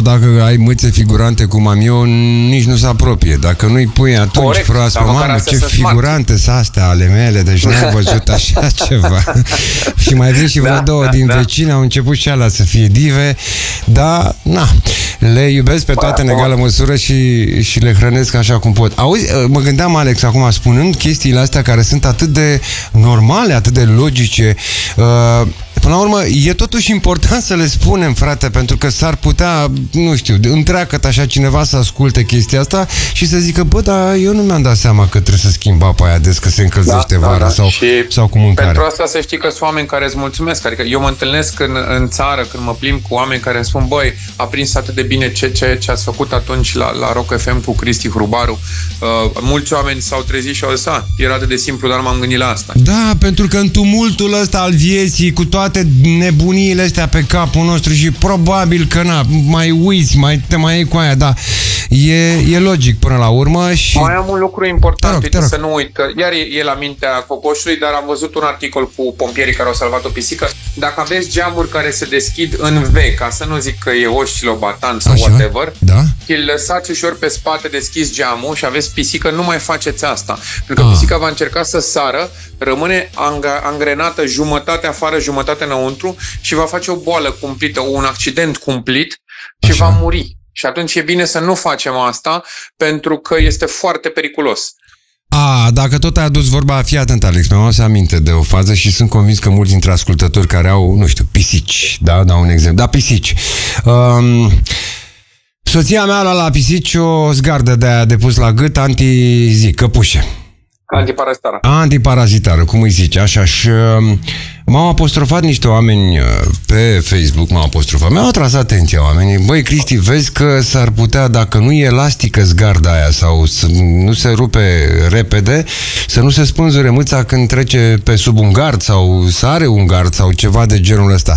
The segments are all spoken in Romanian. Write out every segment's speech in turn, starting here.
Sau dacă ai mâțe figurante cum am eu, nici nu se apropie. Dacă nu-i pui atunci, corect, proaspăt, mamă, ce figurante sunt astea ale mele, deci n-am văzut așa ceva. Și mai vin și vreo două din vecini, au început și alea să fie dive, dar, na, le iubesc pe toate în egală măsură și le hrănesc așa cum pot. Auzi, mă gândeam, Alex, acum spunând chestiile astea care sunt atât de normale, atât de logice, până la urmă, e totuși important să le spunem, frate, pentru că s-ar putea, nu știu, întreagăt așa cineva să asculte chestia asta și să zică, bă, dar eu nu mi-am dat seama că trebuie să schimb apa aia des că se încălzește vara sau cu mâncare. Pentru asta să știi că sunt oameni care îți mulțumesc. Adică eu mă întâlnesc în țară când mă plimb cu oameni care îmi spun, băi, a prins atât de bine ce ați făcut atunci la Rock FM cu Cristi Hrubaru. Mulți oameni s-au trezit și au zis, era atât de simplu, dar nu m-am gândit la asta. Da, pentru că în tumultul ăsta al vieții, cu toate nebuniile astea pe capul nostru și probabil că mai uiți, te mai iei cu aia, da. E logic până la urmă și... Mai am un lucru important, te rog. Să nu uit, că iar e la mintea cocoșului, dar am văzut un articol cu pompierii care au salvat o pisică. Dacă aveți geamuri care se deschid în V, ca să nu zic că e oștilobatan sau whatever, și îl lăsați ușor pe spate deschis geamul și aveți pisică, nu mai faceți asta. Pentru că pisica va încerca să sară, rămâne angrenată jumătate afară, jumătate înăuntru și va face o boală cumplită, un accident cumplit și va muri. Și atunci e bine să nu facem asta, pentru că este foarte periculos. Dacă tot ai adus vorba, fii atent, Alex, mi-am adus aminte de o fază și sunt convins că mulți dintre ascultători care au, nu știu, pisici, dau un exemplu, pisici. Soția mea la pisici o zgardă de aia de pus la gât, căpușe. Antiparazitară, cum îi zice, așa. Și m-au apostrofat niște oameni pe Facebook, mi-au atras atenția oamenii. Băi, Cristi, vezi că s-ar putea, dacă nu e elastică zgarda aia sau nu se rupe repede, să nu se spânzure mâța când trece pe sub un gard sau sare un gard sau ceva de genul ăsta.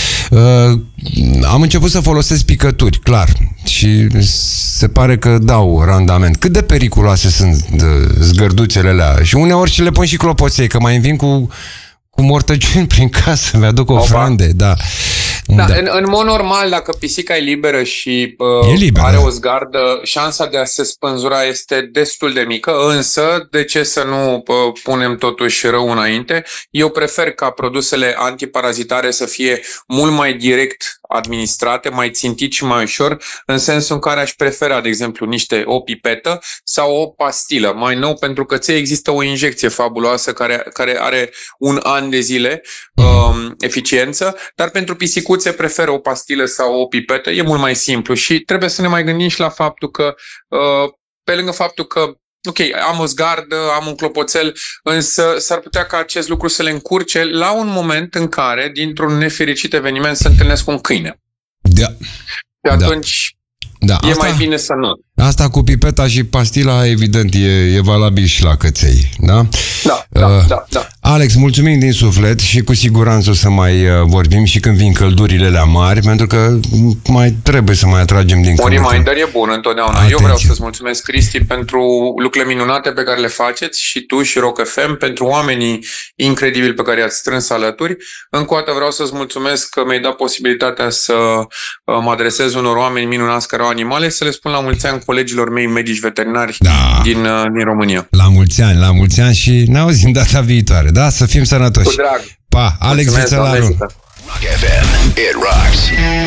Am început să folosesc picături, clar, și se pare că dau randament. Cât de periculoase sunt zgărduțele alea? Și uneori și le pun și clopoței, că mai îmi vin cu mortăciuni prin casă, mi-aduc ofrande, În mod normal, dacă pisica e liberă și are o zgardă, șansa de a se spânzura este destul de mică, însă de ce să nu punem totuși rău înainte? Eu prefer ca produsele antiparazitare să fie mult mai direct administrate, mai țintit și mai ușor, în sensul în care aș prefera, de exemplu, o pipetă sau o pastilă. Mai nou, pentru că există o injecție fabuloasă care are un an de zile eficiență, dar pentru pisicuțe preferă o pastilă sau o pipetă, e mult mai simplu și trebuie să ne mai gândim și la faptul că, pe lângă faptul că ok, am o zgardă, am un clopoțel, însă s-ar putea ca acest lucru să le încurce la un moment în care, dintr-un nefericit eveniment, se întâlnesc cu un câine. Și atunci e mai bine să nu. Asta cu pipeta și pastila, evident, e valabil și la căței, da? Da. Alex, mulțumim din suflet și cu siguranță o să mai vorbim și când vin căldurile alea mari, pentru că mai trebuie să mai atragem din un reminder e bun întotdeauna. Eu vreau să-ți mulțumesc, Cristi, pentru lucrurile minunate pe care le faceți și tu și Rock FM, pentru oamenii incredibili pe care i-ați strâns alături. Încă o dată vreau să-ți mulțumesc că mi-ai dat posibilitatea să mă adresez unor oameni minunați care au animale, să le spun la mulți ani colegilor mei medici veterinari din România. La mulți ani și ne auzim data viitoare, da? Să fim sănătoși. Cu drag. Pa, Alex Vițelaru. Rock FM, it rocks.